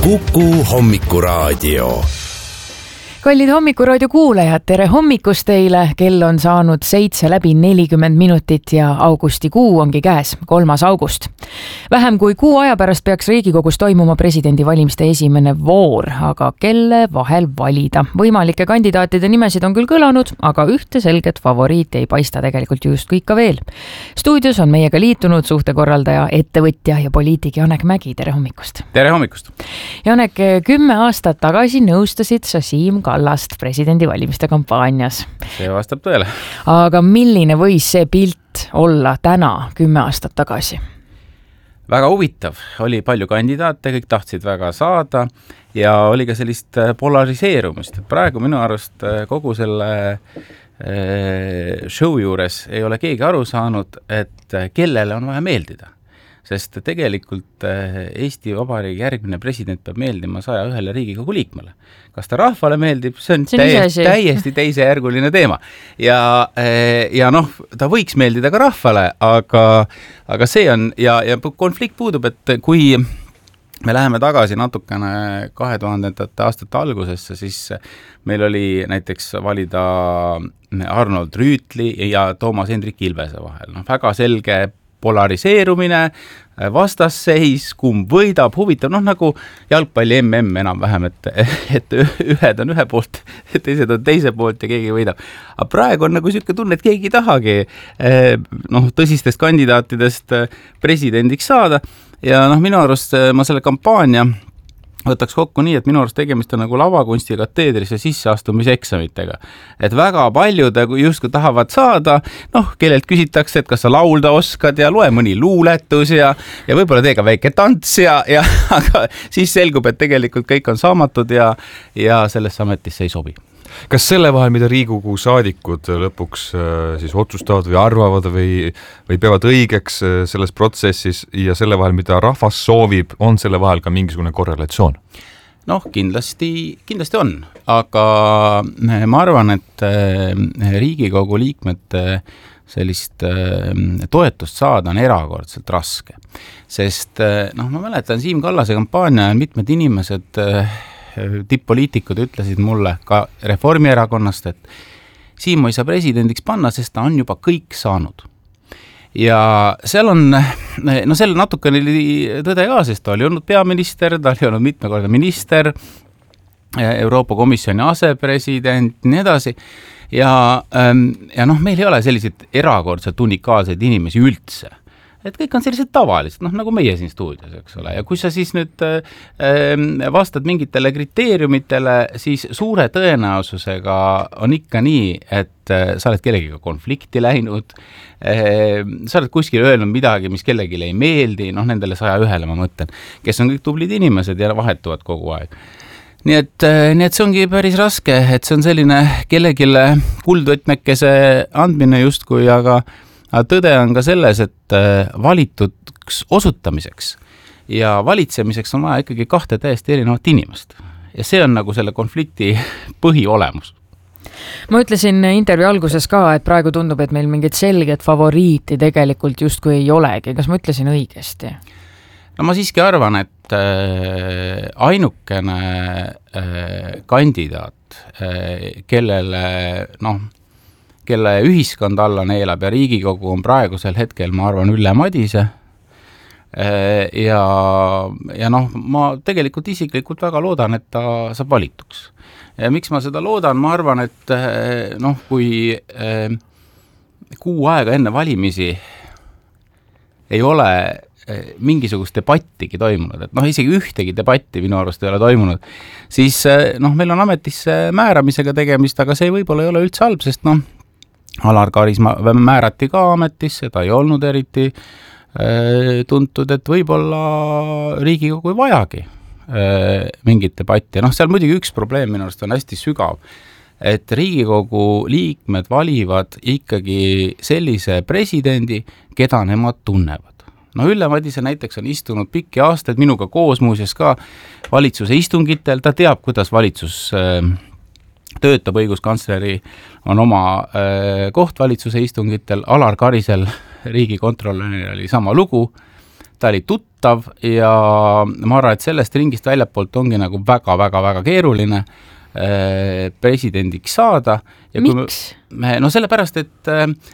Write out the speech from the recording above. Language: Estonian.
Kuku Hommikuraadio. Kallid Hommikuraadio kuulajad, tere hommikust teile! Kell on saanud 7:40 ja augustikuu ongi käes, 3. august. Vähem kui kuu aja pärast peaks Riigikogus toimuma presidendivalimiste esimene voor, aga kelle vahel valida? Võimalike kandidaatide nimesid on küll kõlanud, aga ühte selget favoriiti ei paista tegelikult justkui ikka veel. Stuudios on meiega liitunud suhtekorraldaja, ettevõtja ja poliitik Janek Mägi. Tere hommikust! Tere hommikust! Janek, 10 aastat tagasi nõustasid sa Siim Kallast presidendivalimiste kampaanias. See vastab tõele. Aga milline võis see pilt olla täna 10 aastat tagasi? Väga huvitav. Oli palju kandidaate, kõik tahtsid väga saada ja oli ka sellist polariseerumist. Praegu minu arust kogu selle show juures ei ole keegi aru saanud, et kellele on vaja meeldida. Sest tegelikult Eesti Vabariigi järgmine president peab meeldima 101 Riigikogu liikmele. Kas ta rahvale meeldib? See on täiesti teisejärguline teema. Ja noh, ta võiks meeldida ka rahvale, aga see on, ja konflikt puudub, et kui me läheme tagasi natukene 2000. aastate algusesse, siis meil oli näiteks valida Arnold Rüütli ja Toomas Hendrik Ilvese vahel. Väga selge polariseerumine, vastasseis, kumb võidab, huvitav, nagu jalgpalli MM enam-vähem, et ühed on ühe poolt, teised on teise poolt ja keegi võidab. Aga praegu on selline tunne, et keegi tahagi tõsistest kandidaatidest presidendiks saada ja minu arust ma selle kampaania võtaks kokku nii, et minu arust tegemist on lavakunsti kateedrisse sisseastumiseksamitega. Et väga paljud justkui tahavad saada, kellelt küsitakse, et kas sa laulda oskad ja loe mõni luuletus ja võib-olla tee ka väike tants aga siis selgub, et tegelikult kõik on saamatud ja sellesse ametisse ei sobi. Kas selle vahel, mida Riigikogu saadikud lõpuks siis otsustavad või arvavad või peavad õigeks selles protsessis ja selle vahel, mida rahvas soovib, on selle vahel ka mingisugune korrelatsioon? Kindlasti on, aga ma arvan, et Riigikogu liikmete sellist toetust saada on erakordselt raske. Sest ma mäletan Siim Kallase kampaania ja mitmed inimesed tipp-poliitikud ütlesid mulle ka Reformierakonnast, et Siim ei saa presidendiks panna, sest ta on juba kõik saanud. Ja seal on, seal natukene oli tõde ka, sest ta oli olnud peaminister, ta oli olnud mitme korda minister, Euroopa Komisjoni asepresident, nii edasi. Ja meil ei ole selliseid erakordselt unikaalseid inimesi üldse. Et kõik on sellised tavalised, nagu meie siin stuudios, eks ole. Ja kui sa siis nüüd vastad mingitele kriteeriumitele, siis suure tõenäosusega on ikka nii, et sa oled kellegiga konflikti läinud, sa oled kuskil öelnud midagi, mis kellelegi ei meeldi, nendele 101 ma mõtlen, kes on kõik tublid inimesed ja vahetuvad kogu aeg. Nii et see ongi päris raske, et see on selline kellegile kuldvõtmekese andmine justkui, aga tõde on ka selles, et valituks osutamiseks ja valitsemiseks on vaja ikkagi 2 täiesti erinevat inimest. Ja see on selle konflikti põhiolemus. Ma ütlesin intervjuu alguses ka, et praegu tundub, et meil mingit selget favoriiti tegelikult justkui ei olegi. Kas ma ütlesin õigesti? Ma siiski arvan, et ainukene kandidaat, kelle ühiskond alla neelab ja Riigikogu on praegusel hetkel, ma arvan, Ülle Madise. Ja ma tegelikult isiklikult väga loodan, et ta saab valituks. Ja miks ma seda loodan? Ma arvan, et kui kuu aega enne valimisi ei ole mingisugust debattigi toimunud, et isegi ühtegi debatti minu arust ei ole toimunud, siis meil on ametisse määramisega tegemist, aga see võib-olla ei ole üldse halb, sest Alar Karis määrati ka ametisse, ta ei olnud eriti tuntud, et võib-olla Riigikogu ei vajagi mingit debatti. Seal muidugi üks probleem minu arust on hästi sügav, et Riigikogu liikmed valivad ikkagi sellise presidendi, keda nemad tunnevad. Ülle Madise näiteks on istunud pikki aastaid minuga koos muuseas ka valitsuse istungitel, ta teab, kuidas valitsus töötab, õiguskantsleri on oma koht valitsuse istungitel, Alar Karisel riigikontrolöril oli sama lugu, ta oli tuttav ja ma arvan, et sellest ringist väljapoolt ongi nagu väga-väga-väga keeruline presidendiks saada. Ja miks? No sellepärast, et